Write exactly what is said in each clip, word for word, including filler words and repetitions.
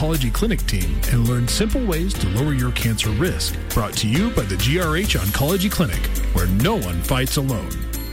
Oncology Clinic team and learn simple ways to lower your cancer risk. Brought to you by the G R H Oncology Clinic, where no one fights alone.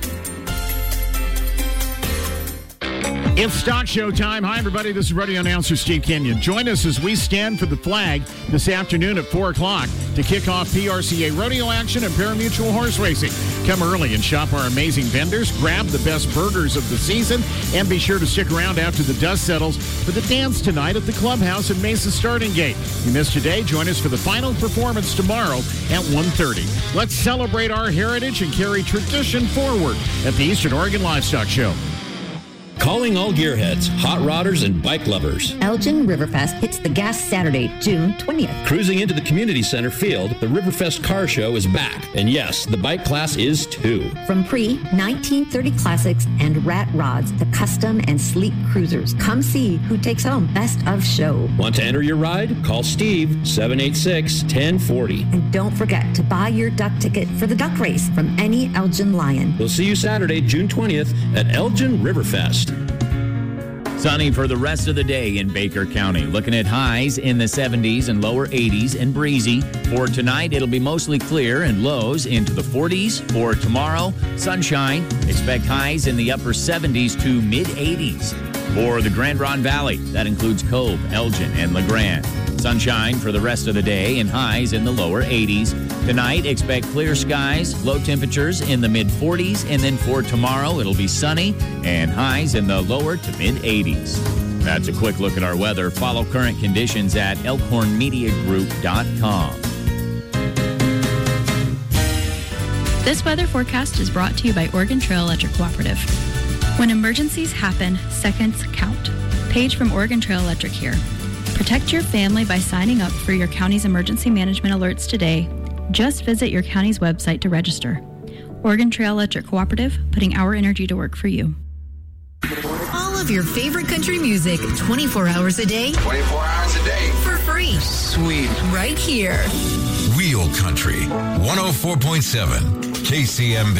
It's Stock Show time. Hi, everybody. This is radio announcer Steve Kenyon. Join us as we stand for the flag this afternoon at four o'clock to kick off P R C A rodeo action and pari-mutuel horse racing. Come early and shop our amazing vendors, grab the best burgers of the season, and be sure to stick around after the dust settles for the dance tonight at the clubhouse at Mesa Starting Gate. You missed today? Join us for the final performance tomorrow at one thirty. Let's celebrate our heritage and carry tradition forward at the Eastern Oregon Livestock Show. Calling all gearheads, hot rodders, and bike lovers. Elgin Riverfest hits the gas Saturday, June twentieth. Cruising into the community center field, the Riverfest Car Show is back. And yes, the bike class is too. From pre nineteen thirty classics and rat rods to custom and sleek cruisers, come see who takes home best of show. Want to enter your ride? Call Steve, seven eight six, one zero four zero. And don't forget to buy your duck ticket for the duck race from any Elgin Lion. We'll see you Saturday, June twentieth at Elgin Riverfest. Sunny for the rest of the day in Baker County. Looking at highs in the seventies and lower eighties and breezy. For tonight, it'll be mostly clear and lows into the forties. For tomorrow, sunshine. Expect highs in the upper seventies to mid-eighties. For the Grand Ronde Valley, that includes Cove, Elgin, and LeGrand. Sunshine for the rest of the day and highs in the lower eighties. Tonight, expect clear skies, low temperatures in the mid-forties, and then for tomorrow, it'll be sunny and highs in the lower to mid-eighties. That's a quick look at our weather. Follow current conditions at elkhorn media group dot com. This weather forecast is brought to you by Oregon Trail Electric Cooperative. When emergencies happen, seconds count. Paige from Oregon Trail Electric here. Protect your family by signing up for your county's emergency management alerts today. Just visit your county's website to register. Oregon Trail Electric Cooperative, putting our energy to work for you. All of your favorite country music, twenty-four hours a day. twenty-four hours a day. For free. Sweet. Right here. Real Country, one oh four point seven, K C M B.